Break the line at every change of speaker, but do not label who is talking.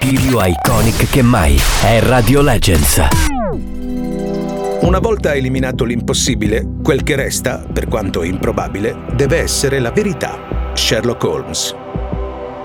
più iconic che mai. È Radio Legends.
Una volta eliminato l'impossibile, quel che resta, per quanto improbabile, deve essere la verità. Sherlock Holmes.